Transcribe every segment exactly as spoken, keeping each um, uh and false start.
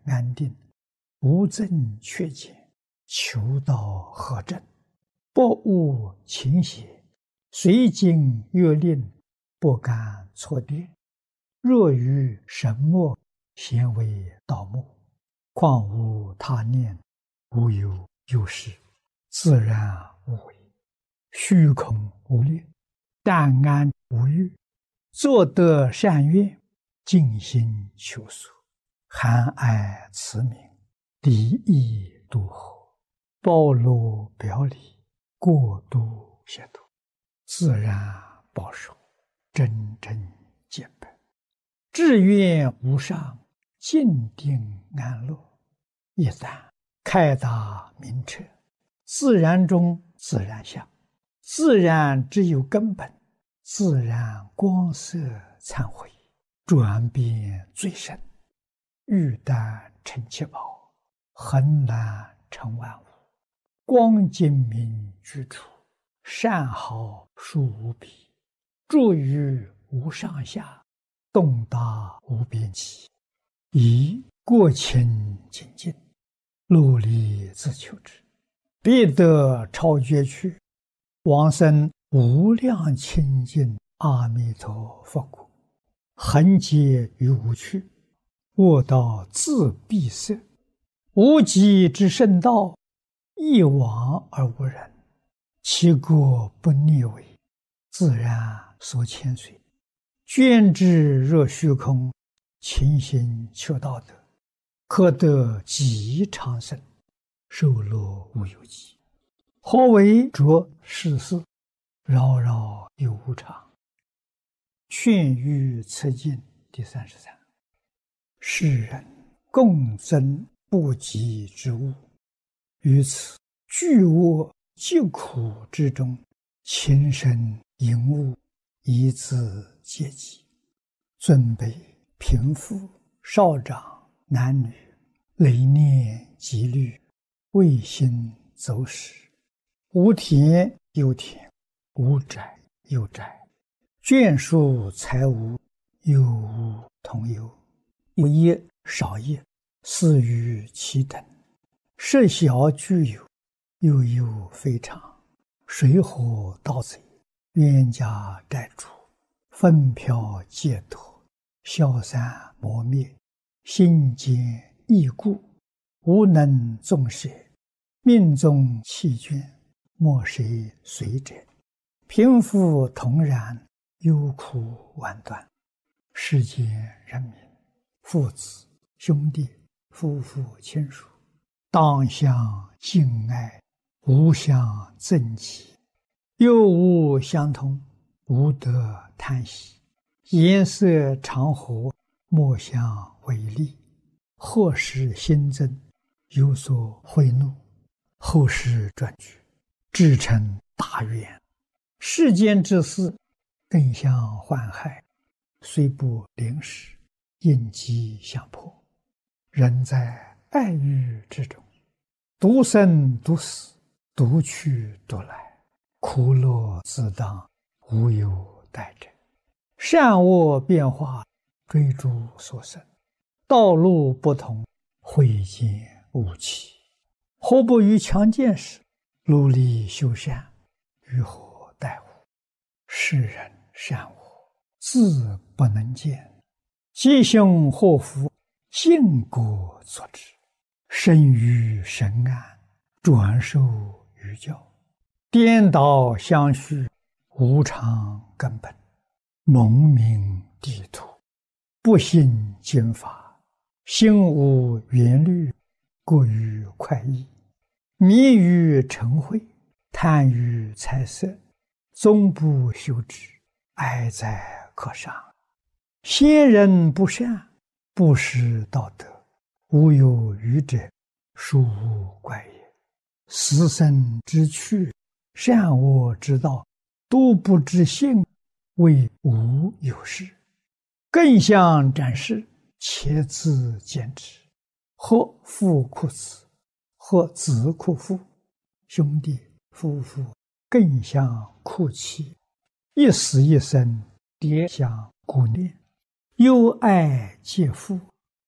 安定，无增缺减，求道合正，不误勤邪，随经月令，不敢错跌。若于神墨，咸为盗墓。况无他念，无有有事，自然无为，虚空无虑，淡安无欲，作得善愿，尽心求索，含爱慈悯，离意度合，包罗表里，过度协度，自然保守，真正见本，志愿无上，静定安乐。一旦开达明彻，自然中自然相，自然只有根本，自然光色忏悔，转变最深，欲丹成七宝，恒难成万物。光精明居处，善好殊无比，住于无上下，动达无边际，以过清精进，努力自求之，必得超绝去，往生无量清净阿弥陀佛国，恒劫于无趣，卧道自闭塞，无极之圣道，一往而无人，其国不逆违，自然所牵随，捐之若虚空，勤行求道德，可得极长生，寿乐无有极。何为着世事，扰扰有无常。劝喻此经第三十三。世人共争不及之物，于此巨恶疾苦之中，情深淫恶，以自阶级，尊卑贫富少长男女，累念积虑，未心走使，无田有田，无宅有宅，眷属财物，有无同有，有业少业，似于其等，事小具有，又有非常，水火盗贼，冤家债主，纷飘借脱，消散磨灭，心坚易固，无能纵舍，命中弃捐，莫谁随者，贫富同然，忧苦万端。世间人民，父子兄弟夫妇亲属，当相敬爱，无相憎忌，又无相通，无得贪喜，颜色常和，莫相违逆，或使心增，有所悔怒，后世转举，至成大愿。世间之事，更相患害，虽不临时，应机相迫。人在爱欲之中，独生独死，独去独来，苦乐自当，无有待者。善恶变化，追逐所生，道路不同，慧见无期。何不于强健时，努力修善，于何待乎？世人善恶，自不能见，吉凶祸福，因果所致。生于神安，转受于教，颠倒相续，无常根本，蒙名地土，不信经法，心无缘虑，过于快意，迷于嗔恚，贪于财色，终不修之，哀哉可伤。先人不善，不识道德，无有余者，殊无怪也。死生之趣，善恶之道，都不知性，谓无有事。更相展示，且自见之。或父哭子，或子哭父，兄弟夫妇更相哭泣，一死一生，迭相顾念，忧爱皆父，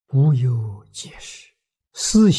无有解释。思